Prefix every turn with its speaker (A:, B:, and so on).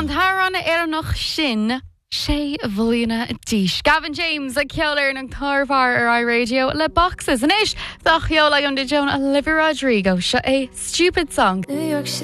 A: an tharánna ar nach sin sé bhliana díis. Gavin James a ceolir an tarfar ar iRadio le boxes. An isis, dach cheola an de Joan Olivia Rodrigo, se é Stupid Song.